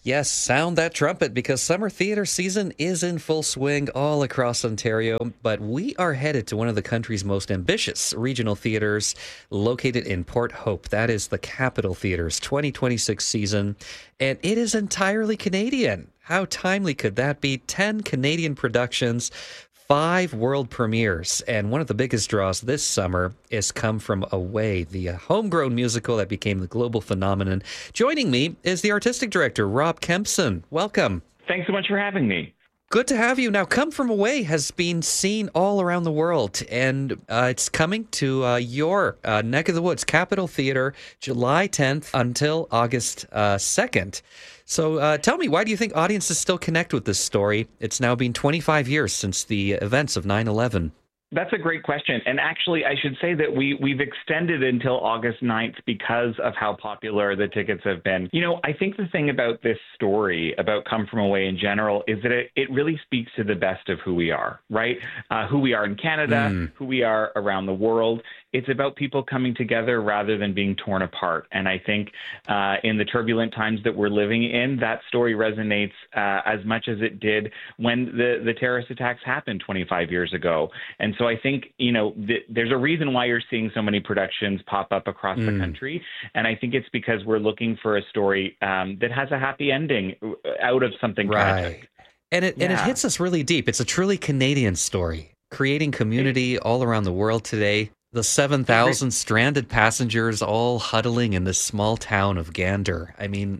Yes, sound that trumpet because summer theater season is in full swing all across Ontario. But we are headed to one of the country's most ambitious regional theaters located in Port Hope. That is the Capitol Theatre's 2026 season, and it is entirely Canadian. How timely could that be? 10 Canadian productions, 5 world premieres, and one of the biggest draws this summer is Come From Away, the homegrown musical that became the global phenomenon. Joining me is the artistic director, Rob Kempson. Welcome. Thanks so much for having me. Good to have you. Now, Come From Away has been seen all around the world, and it's coming to your neck of the woods, Capitol Theatre, July 10th until August 2nd. So tell me, why do you think audiences still connect with this story? It's now been 25 years since the events of 9/11. That's a great question. And actually, I should say that we've extended until August 9th because of how popular the tickets have been. You know, I think the thing about this story, about Come From Away in general, is that it really speaks to the best of who we are, right? Who we are in Canada, who we are around the world. It's about people coming together rather than being torn apart. And I think in the turbulent times that we're living in, that story resonates as much as it did when the terrorist attacks happened 25 years ago. And so I think, you know, there's a reason why you're seeing so many productions pop up across the country. And I think it's because we're looking for a story that has a happy ending out of something tragic. And it hits us really deep. It's a truly Canadian story, creating community all around the world today. The 7,000 stranded passengers all huddling in this small town of Gander. I mean,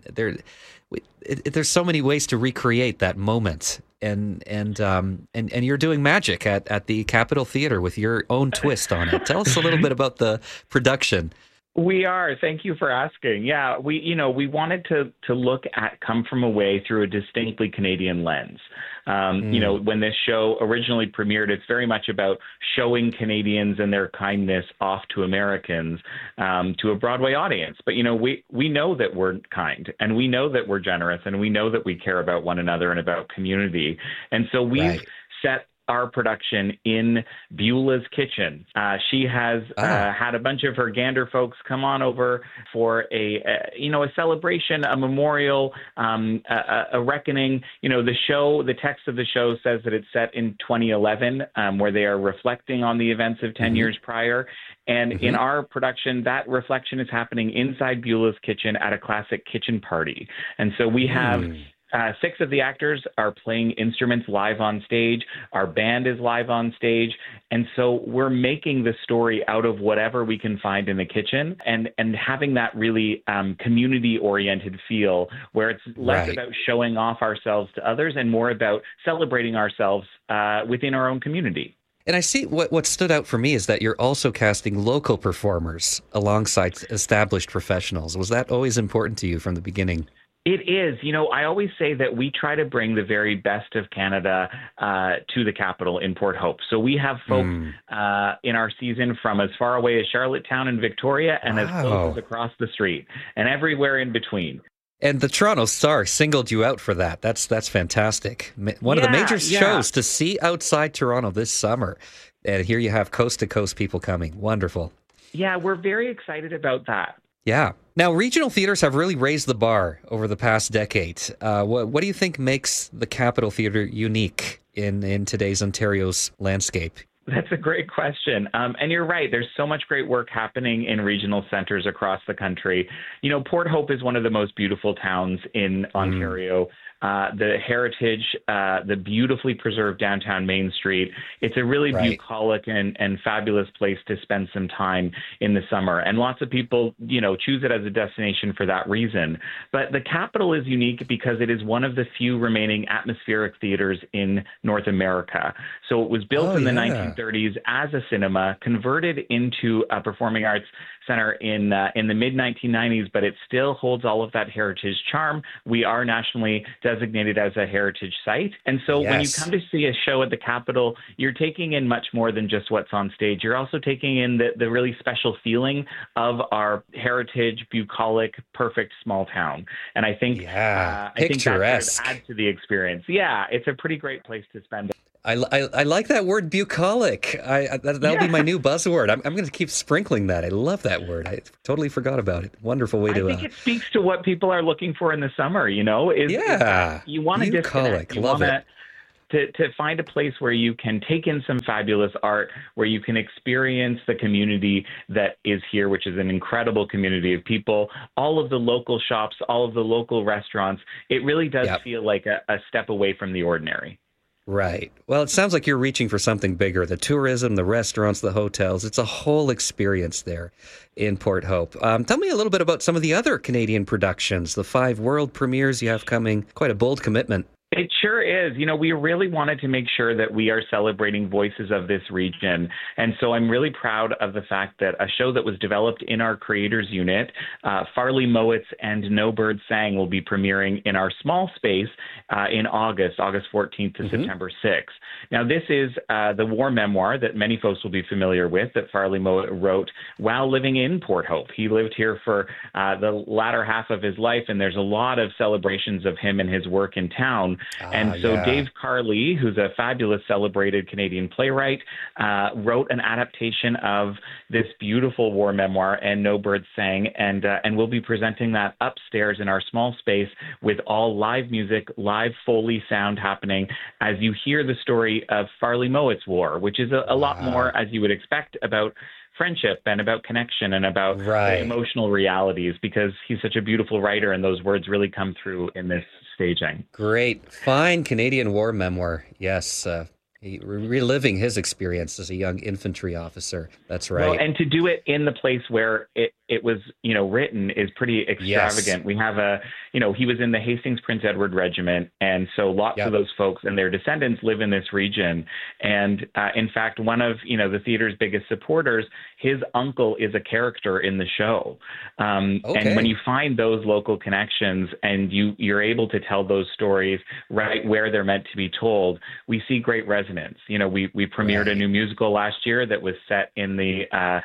there's so many ways to recreate that moment. And you're doing magic at the Capitol Theatre with your own twist on it. Tell us a little bit about the production. We are. Thank you for asking. Yeah, we wanted to look at Come From Away through a distinctly Canadian lens. You know, when this show originally premiered, it's very much about showing Canadians and their kindness off to Americans, to a Broadway audience. But, you know, we know that we're kind, and we know that we're generous, and we know that we care about one another and about community. And so we've set our production in Beulah's kitchen. She has had a bunch of her Gander folks come on over for a celebration, a memorial, a reckoning. You know, the text of the show says that it's set in 2011, where they are reflecting on the events of 10 years prior. And in our production, that reflection is happening inside Beulah's kitchen at a classic kitchen party. And so we have 6 of the actors are playing instruments live on stage. Our band is live on stage. And so we're making the story out of whatever we can find in the kitchen and having that really community-oriented feel where it's less about showing off ourselves to others and more about celebrating ourselves within our own community. And I see what stood out for me is that you're also casting local performers alongside established professionals. Was that always important to you from the beginning? It is. You know, I always say that we try to bring the very best of Canada to the capital in Port Hope. So we have folks in our season from as far away as Charlottetown and Victoria and as close as across the street and everywhere in between. And the Toronto Star singled you out for that. That's fantastic. One of the major shows to see outside Toronto this summer. And here you have coast-to-coast people coming. Wonderful. Yeah, we're very excited about that. Yeah. Now, regional theaters have really raised the bar over the past decade. What do you think makes the Capitol Theatre unique in today's Ontario's landscape? That's a great question. And you're right. There's so much great work happening in regional centers across the country. You know, Port Hope is one of the most beautiful towns in Ontario. The heritage, the beautifully preserved downtown Main Street. It's a really bucolic and fabulous place to spend some time in the summer. And lots of people, you know, choose it as a destination for that reason. But the Capitol is unique because it is one of the few remaining atmospheric theaters in North America. So it was built in the 1930s as a cinema, converted into a performing arts center in the mid-1990s, but it still holds all of that heritage charm. We are nationally designated as a heritage site. And so when you come to see a show at the Capitol, you're taking in much more than just what's on stage. You're also taking in the really special feeling of our heritage, bucolic, perfect small town. And I think, I think that adds to the experience. Yeah, it's a pretty great place to spend it. I like that word bucolic. That'll be my new buzzword. I'm going to keep sprinkling that. I love that word. I totally forgot about it. Wonderful way to. I think it speaks to what people are looking for in the summer. You know, is you want to disconnect. You love it. To find a place where you can take in some fabulous art, where you can experience the community that is here, which is an incredible community of people, all of the local shops, all of the local restaurants. It really does feel like a step away from the ordinary. Right. Well, it sounds like you're reaching for something bigger. The tourism, the restaurants, the hotels, it's a whole experience there in Port Hope. Tell me a little bit about some of the other Canadian productions, the 5 world premieres you have coming. Quite a bold commitment. It sure is. You know, we really wanted to make sure that we are celebrating voices of this region. And so I'm really proud of the fact that a show that was developed in our creators unit, Farley Mowat's and No Bird Sang, will be premiering in our small space in August 14th to September 6th. Now, this is the war memoir that many folks will be familiar with that Farley Mowat wrote while living in Port Hope. He lived here for the latter half of his life, and there's a lot of celebrations of him and his work in town. Dave Carley, who's a fabulous celebrated Canadian playwright, wrote an adaptation of this beautiful war memoir, and No Bird Sang, and we'll be presenting that upstairs in our small space with all live music, live Foley sound happening as you hear the story of Farley Mowat's war, which is a lot more, as you would expect, about friendship and about connection and about emotional realities, because he's such a beautiful writer and those words really come through in this staging. Great. Fine Canadian war memoir. Yes. Reliving his experience as a young infantry officer. That's right. Well, and to do it in the place where it was, written is pretty extravagant. Yes. We have he was in the Hastings Prince Edward Regiment. And so lots of those folks and their descendants live in this region. And in fact, one of, the theater's biggest supporters, his uncle is a character in the show. And when you find those local connections and you're able to tell those stories right where they're meant to be told, we see great resonance. We premiered a new musical last year that was set in the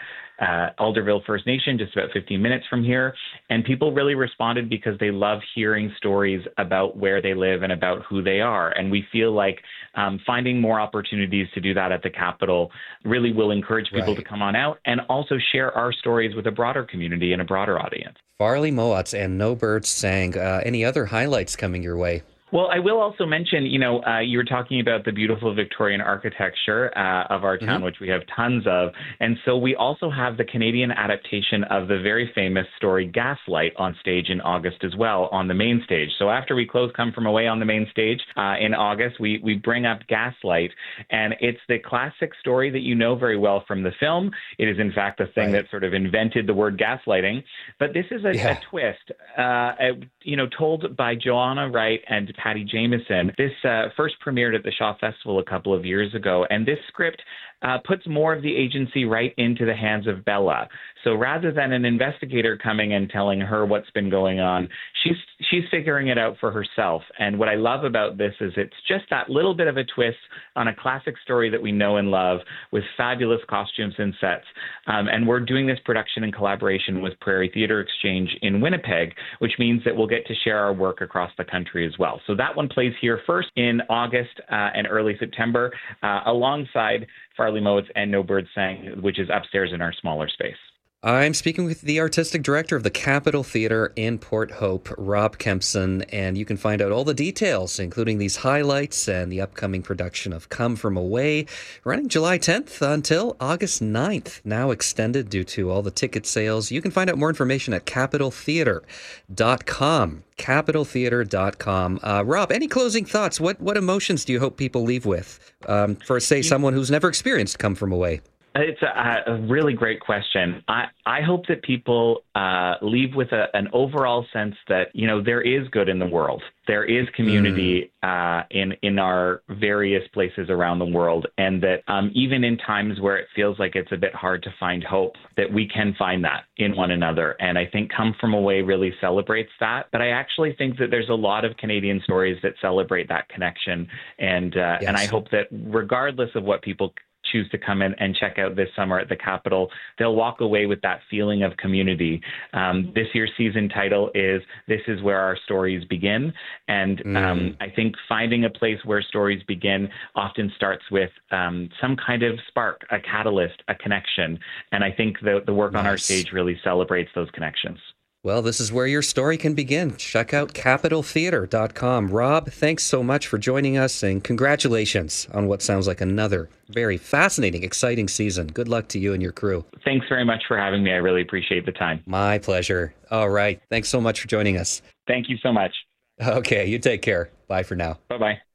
Alderville First Nation, just about 15 minutes from here. And people really responded because they love hearing stories about where they live and about who they are. And we feel like finding more opportunities to do that at the Capitol really will encourage people to come on out and also share our stories with a broader community and a broader audience. Farley Mowat and No Bird Sang. Any other highlights coming your way? Well, I will also mention, you were talking about the beautiful Victorian architecture of our town, which we have tons of. And so we also have the Canadian adaptation of the very famous story Gaslight on stage in August as well on the main stage. So after we close Come From Away on the main stage in August, we bring up Gaslight. And it's the classic story that you know very well from the film. It is, in fact, the thing that sort of invented the word gaslighting. But this is a twist, told by Joanna Wright and Patty Jameson. This first premiered at the Shaw Festival a couple of years ago, and this script puts more of the agency right into the hands of Bella. So rather than an investigator coming and telling her what's been going on, she's figuring it out for herself. And what I love about this is it's just that little bit of a twist on a classic story that we know and love with fabulous costumes and sets. And we're doing this production in collaboration with Prairie Theatre Exchange in Winnipeg, which means that we'll get to share our work across the country as well. So that one plays here first in August and early September, alongside Farley Mowat and No Bird Sang, which is upstairs in our smaller space. I'm speaking with the artistic director of the Capitol Theatre in Port Hope, Rob Kempson, and you can find out all the details, including these highlights and the upcoming production of Come From Away, running July 10th until August 9th, now extended due to all the ticket sales. You can find out more information at capitoltheatre.com. capitoltheatre.com. Rob, any closing thoughts? What emotions do you hope people leave with for, say, someone who's never experienced Come From Away? It's a really great question. I hope that people leave with an overall sense that, there is good in the world. There is community in our various places around the world, and that even in times where it feels like it's a bit hard to find hope, that we can find that in one another. And I think Come From Away really celebrates that. But I actually think that there's a lot of Canadian stories that celebrate that connection. And I hope that regardless of what people choose to come in and check out this summer at the Capitol, they'll walk away with that feeling of community. This year's season title is This Is Where Our Stories Begin. And I think finding a place where stories begin often starts with some kind of spark, a catalyst, a connection. And I think the work on our stage really celebrates those connections. Well, this is where your story can begin. Check out CapitolTheater.com. Rob, thanks so much for joining us, and congratulations on what sounds like another very fascinating, exciting season. Good luck to you and your crew. Thanks very much for having me. I really appreciate the time. My pleasure. All right. Thanks so much for joining us. Thank you so much. Okay, you take care. Bye for now. Bye-bye.